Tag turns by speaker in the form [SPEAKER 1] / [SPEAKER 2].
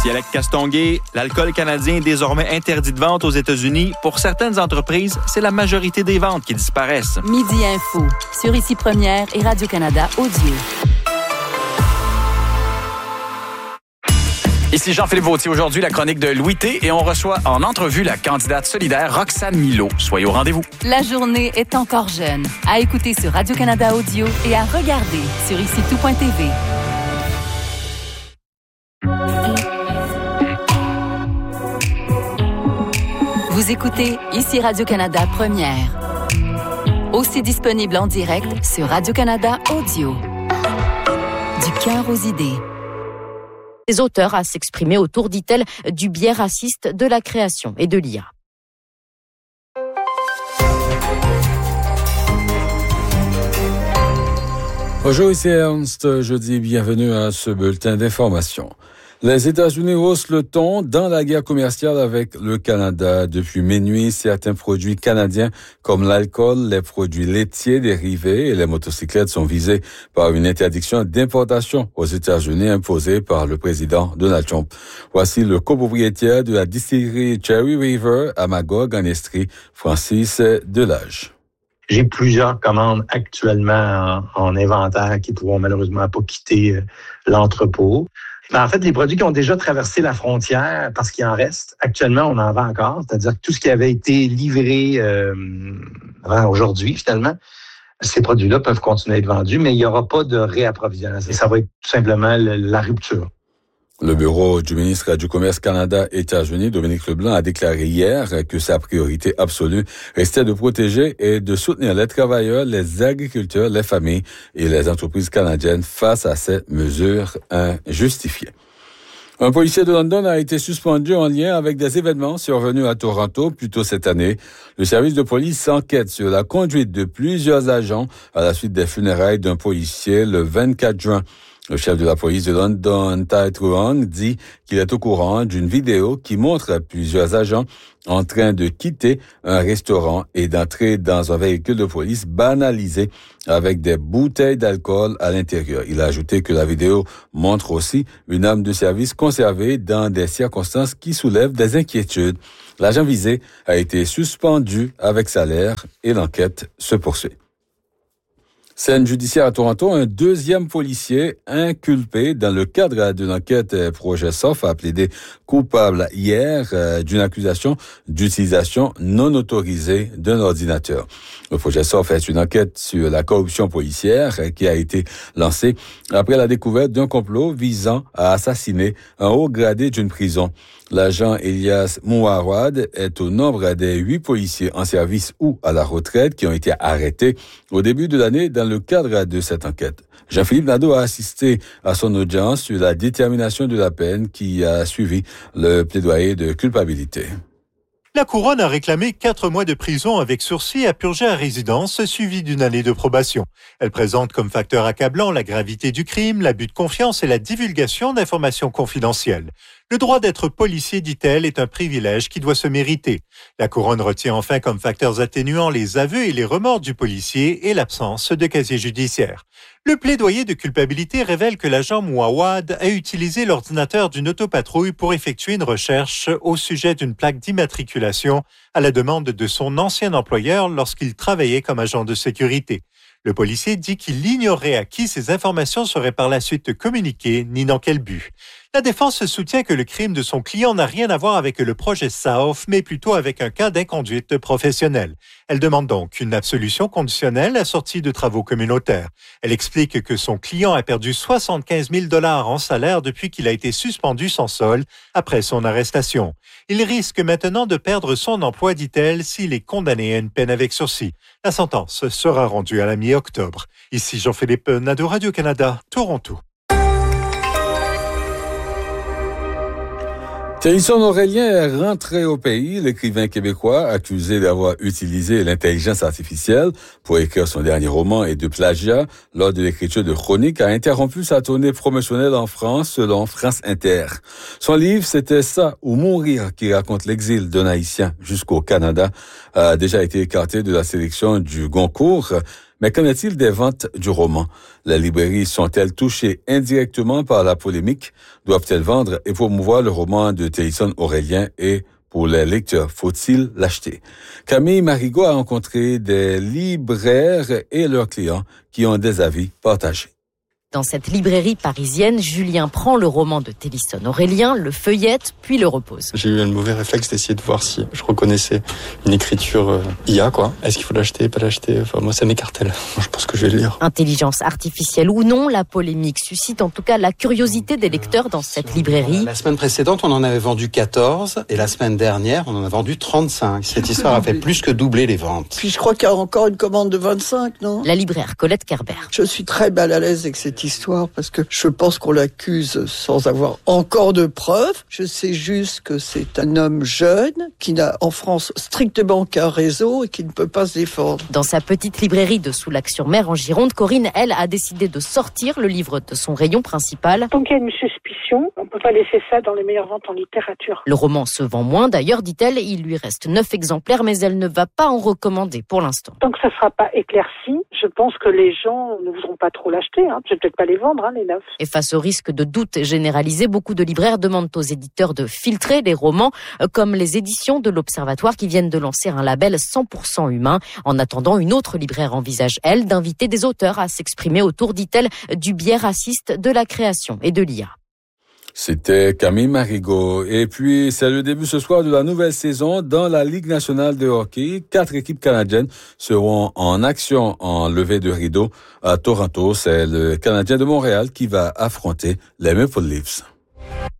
[SPEAKER 1] Ici Alec Castonguay. L'alcool canadien est désormais interdit de vente aux États-Unis. Pour certaines entreprises, c'est la majorité des ventes qui disparaissent.
[SPEAKER 2] Midi Info, sur Ici Première et Radio-Canada Audio.
[SPEAKER 3] Ici Jean-Philippe Vautier. Aujourd'hui, la chronique de Louis T. Et on reçoit en entrevue la candidate solidaire Roxane Milo. Soyez au rendez-vous.
[SPEAKER 2] La journée est encore jeune. À écouter sur Radio-Canada Audio et à regarder sur IciTout.tv. Vous écoutez Ici Radio-Canada Première. Aussi disponible en direct sur Radio-Canada Audio. Du cœur aux idées.
[SPEAKER 4] Les auteurs à s'exprimer autour, dit-elle, du biais raciste de la création et de l'IA.
[SPEAKER 5] Bonjour, ici Ernst. Je dis bienvenue à ce bulletin d'information. Les États-Unis haussent le ton dans la guerre commerciale avec le Canada. Depuis minuit, certains produits canadiens comme l'alcool, les produits laitiers dérivés et les motocyclettes sont visés par une interdiction d'importation aux États-Unis imposée par le président Donald Trump. Voici le copropriétaire de la distillerie Cherry River à Magog en Estrie, Francis Delage.
[SPEAKER 6] J'ai plusieurs commandes actuellement en inventaire qui pourront malheureusement pas quitter l'entrepôt. Mais en fait, les produits qui ont déjà traversé la frontière, parce qu'il en reste, actuellement, on en vend encore. C'est-à-dire que tout ce qui avait été livré avant aujourd'hui, finalement, ces produits-là peuvent continuer à être vendus, mais il n'y aura pas de réapprovisionnement. Ça va être tout simplement la rupture.
[SPEAKER 5] Le bureau du ministre du Commerce Canada-États-Unis, Dominique Leblanc, a déclaré hier que sa priorité absolue restait de protéger et de soutenir les travailleurs, les agriculteurs, les familles et les entreprises canadiennes face à ces mesures injustifiées. Un policier de London a été suspendu en lien avec des événements survenus à Toronto plus tôt cette année. Le service de police enquête sur la conduite de plusieurs agents à la suite des funérailles d'un policier le 24 juin. Le chef de la police de London, Tai Truong, dit qu'il est au courant d'une vidéo qui montre plusieurs agents en train de quitter un restaurant et d'entrer dans un véhicule de police banalisé avec des bouteilles d'alcool à l'intérieur. Il a ajouté que la vidéo montre aussi une arme de service conservée dans des circonstances qui soulèvent des inquiétudes. L'agent visé a été suspendu avec salaire et l'enquête se poursuit. Scène judiciaire à Toronto, un deuxième policier inculpé dans le cadre d'une enquête projet SOF a plaidé coupable hier d'une accusation d'utilisation non autorisée d'un ordinateur. Le projet SOF est une enquête sur la corruption policière qui a été lancée après la découverte d'un complot visant à assassiner un haut gradé d'une prison. L'agent Elias Mouawad est au nombre des 8 policiers en service ou à la retraite qui ont été arrêtés au début de l'année dans le cadre de cette enquête. Jean-Philippe Nadeau a assisté à son audience sur la détermination de la peine qui a suivi le plaidoyer de culpabilité.
[SPEAKER 7] La Couronne a réclamé 4 mois de prison avec sursis à purger à résidence, suivi d'une année de probation. Elle présente comme facteur accablant la gravité du crime, l'abus de confiance et la divulgation d'informations confidentielles. Le droit d'être policier, dit-elle, est un privilège qui doit se mériter. La Couronne retient enfin comme facteurs atténuants les aveux et les remords du policier et l'absence de casier judiciaire. Le plaidoyer de culpabilité révèle que l'agent Mouawad a utilisé l'ordinateur d'une autopatrouille pour effectuer une recherche au sujet d'une plaque d'immatriculation à la demande de son ancien employeur lorsqu'il travaillait comme agent de sécurité. Le policier dit qu'il ignorait à qui ces informations seraient par la suite communiquées, ni dans quel but. La défense soutient que le crime de son client n'a rien à voir avec le projet SAOF, mais plutôt avec un cas d'inconduite professionnelle. Elle demande donc une absolution conditionnelle assortie de travaux communautaires. Elle explique que son client a perdu 75 000 $ en salaire depuis qu'il a été suspendu sans solde après son arrestation. Il risque maintenant de perdre son emploi, dit-elle, s'il est condamné à une peine avec sursis. La sentence sera rendue à la mi-octobre. Ici Jean-Philippe Nadeau, Radio-Canada, Toronto.
[SPEAKER 5] Thélisson Aurélien est rentré au pays. L'écrivain québécois, accusé d'avoir utilisé l'intelligence artificielle pour écrire son dernier roman et de plagiat lors de l'écriture de chroniques, a interrompu sa tournée promotionnelle en France, selon France Inter. Son livre, C'était ça ou mourir, qui raconte l'exil d'un Haïtien jusqu'au Canada, a déjà été écarté de la sélection du Goncourt. Mais qu'en est-il des ventes du roman? Les librairies sont-elles touchées indirectement par la polémique? Doivent-elles vendre et promouvoir le roman de Thélisson Aurélien et pour les lecteurs, faut-il l'acheter? Camille Marigot a rencontré des libraires et leurs clients qui ont des avis partagés.
[SPEAKER 4] Dans cette librairie parisienne, Julien prend le roman de Thélisson Aurélien, le feuillette, puis le repose.
[SPEAKER 8] J'ai eu un mauvais réflexe d'essayer de voir si je reconnaissais une écriture IA, quoi. Est-ce qu'il faut l'acheter, pas l'acheter? Enfin, moi, ça m'écartèle. Je pense que je vais le lire.
[SPEAKER 4] Intelligence artificielle ou non, la polémique suscite en tout cas la curiosité des lecteurs dans cette librairie.
[SPEAKER 9] La semaine précédente, on en avait vendu 14 et la semaine dernière, on en a vendu 35. Cette histoire a fait plus que doubler les ventes.
[SPEAKER 10] Puis je crois qu'il y a encore une commande de 25, non?
[SPEAKER 4] La libraire Colette Kerber.
[SPEAKER 10] Je suis très mal à l'aise avec cette histoire parce que je pense qu'on l'accuse sans avoir encore de preuves. Je sais juste que c'est un homme jeune qui n'a en France strictement qu'un réseau et qui ne peut pas se défendre.
[SPEAKER 4] Dans sa petite librairie de Soulac-sur-Mer en Gironde, Corinne, elle, a décidé de sortir le livre de son rayon principal.
[SPEAKER 11] Tant qu'il y a une suspicion, on ne peut pas laisser ça dans les meilleures ventes en littérature.
[SPEAKER 4] Le roman se vend moins, d'ailleurs, dit-elle, il lui reste 9 exemplaires, mais elle ne va pas en recommander pour l'instant.
[SPEAKER 11] Tant que ça ne sera pas éclairci, je pense que les gens ne voudront pas trop l'acheter. Je vais peut-être pas les vendre, les neufs.
[SPEAKER 4] Et face au risque de doute généralisé, beaucoup de libraires demandent aux éditeurs de filtrer les romans, comme les éditions de l'Observatoire qui viennent de lancer un label 100% humain. En attendant, une autre libraire envisage, elle, d'inviter des auteurs à s'exprimer autour, dit-elle, du biais raciste de la création et de l'IA.
[SPEAKER 5] C'était Camille Marigot. Et puis, c'est le début ce soir de la nouvelle saison dans la Ligue nationale de hockey. 4 équipes canadiennes seront en action en levée de rideau à Toronto. C'est le Canadien de Montréal qui va affronter les Maple Leafs.